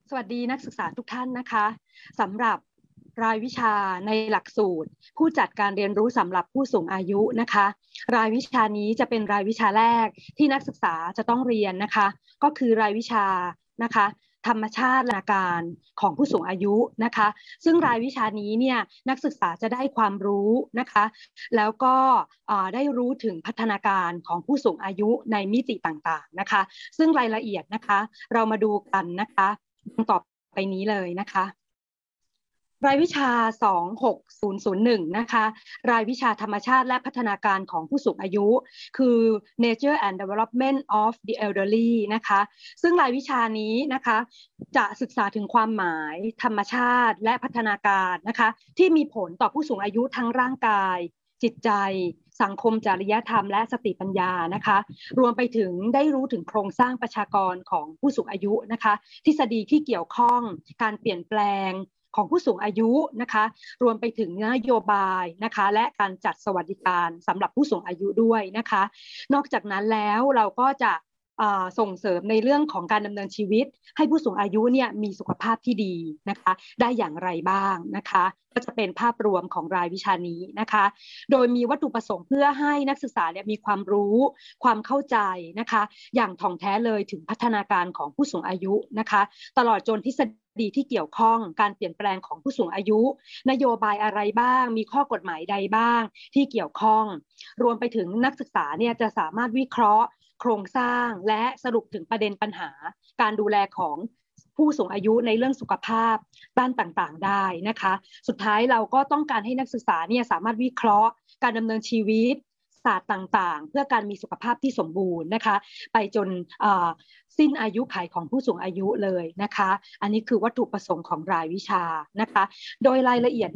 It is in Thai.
สวัสดีนักศึกษาทุกท่านนะคะสำหรับรายวิชาในหลักสูตรผู้จัดการเรียนรู้สำหรับผู้สูงอายุนะคะรายวิชานี้จะเป็นรายวิชาแรกที่นักศึกษาจะต้องเรียนนะคะก็คือรายวิชานะคะธรรมชาติและการของผู้สูงอายุนะคะซึ่งรายวิชานี้เนี่ยนักศึกษาจะได้ความรู้นะคะแล้วก็ได้รู้ถึงพัฒนาการของผู้สูงอายุในมิติต่างๆนะคะซึ่งรายละเอียดนะคะเรามาดูกันนะคะต่อไปนี้เลยนะคะรายวิชา26001นะคะรายวิชาธรรมชาติและพัฒนาการของผู้สูงอายุคือ Nature and Development of the Elderly นะคะซึ่งรายวิชานี้นะคะจะศึกษาถึงความหมายธรรมชาติและพัฒนาการนะคะที่มีผลต่อผู้สูงอายุทั้งร่างกายจิตใจสังคมจริยธรรมและสติปัญญานะคะรวมไปถึงได้รู้ถึงโครงสร้างประชากรของผู้สูงอายุนะคะทฤษฎีที่เกี่ยวข้องการเปลี่ยนแปลงของผู้สูงอายุนะคะรวมไปถึงนโยบายนะคะและการจัดสวัสดิการสำหรับผู้สูงอายุด้วยนะคะนอกจากนั้นแล้วเราก็จะส่งเสริมในเรื่องของการดำเนินชีวิตให้ผู้สูงอายุเนี่ยมีสุขภาพที่ดีนะคะได้อย่างไรบ้างนะคะก็จะเป็นภาพรวมของรายวิชานี้นะคะโดยมีวัตถุประสงค์เพื่อให้นักศึกษาเนี่ยมีความรู้ความเข้าใจนะคะอย่างถ่องแท้เลยถึงพัฒนาการของผู้สูงอายุนะคะตลอดจนทฤษฎีที่เกี่ยวข้องการเปลี่ยนแปลงของผู้สูงอายุนโยบายอะไรบ้างมีข้อกฎหมายใดบ้างที่เกี่ยวข้องรวมไปถึงนักศึกษาเนี่ยจะสามารถวิเคราะห์โครงสร้างและสรุปถึงประเด็นปัญหาการดูแลของผู้สูงอายุในเรื่องสุขภาพด้านต่างๆได้นะคะสุดท้ายเราก็ต้องการให้นักศึกษาเนี่ยสามารถวิเคราะห์การดำเนินชีวิตศาสตร์ต่างๆเพื่อการมีสุขภาพที่สมบูรณ์นะคะไปจนสิ้นอายุขัยของผู้สูงอายุเลยนะคะอันนี้คือวัตถุประสงค์ของรายวิชานะคะโดยรายละเอียด